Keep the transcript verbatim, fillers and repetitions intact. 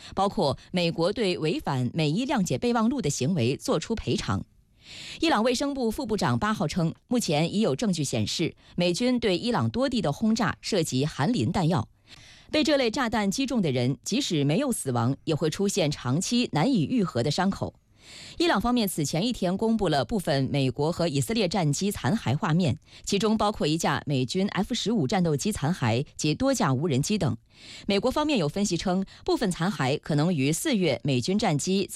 包括美国对违反美伊谅解备忘录的行为作出赔偿。伊朗卫生部副部长八号称，目前已有证据显示，美军对伊朗多地的轰炸涉及含磷弹药。被这类炸弹击中的人，即使没有死亡，也会出现长期难以愈合的伤口。伊朗方面此前一天公布了部分美国和以色列战机残骸画面，其中包括一架美军 F 十五 战斗机残骸及多架无人机等。美国方面有分析称，部分残骸可能与四月美军战机在